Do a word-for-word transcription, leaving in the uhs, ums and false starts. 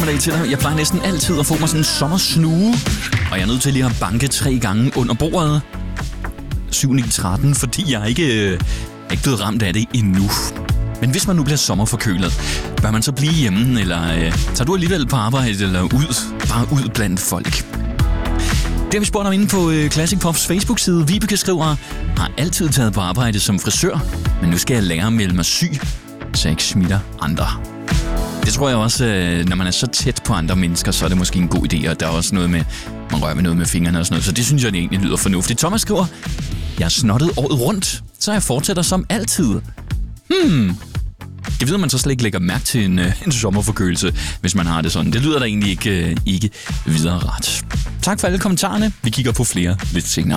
eftermiddag til dig. Jeg plejer næsten altid at få mig sådan en sommersnue, og jeg er nødt til lige at banke tre gange under bordet. syv ni tretten, fordi jeg ikke øh, er ikke blevet ramt af det endnu. Men hvis man nu bliver sommerforkølet, bør man så blive hjemme, eller øh, tager du alligevel på arbejde, eller ud, bare ud blandt folk? Det har vi spurgt om inde på øh, Classic Pops Facebook-side. Vibeke skriver, har altid taget på arbejde som frisør, men nu skal jeg lære at melde mig syg, så jeg ikke smitter andre. Det tror jeg også, øh, når man er så tæt på andre mennesker, så er det måske en god idé, og der er også noget med, man rører med noget med fingrene og sådan noget, så det synes jeg det egentlig lyder fornuftigt. Thomas skriver, jeg er snottet året rundt, så jeg fortsætter som altid. Hmm... Jeg ved, at man så slet ikke lægger mærke til en, en sommerforkølelse, hvis man har det sådan. Det lyder da egentlig ikke, ikke videre ret. Tak for alle kommentarerne. Vi kigger på flere lidt senere.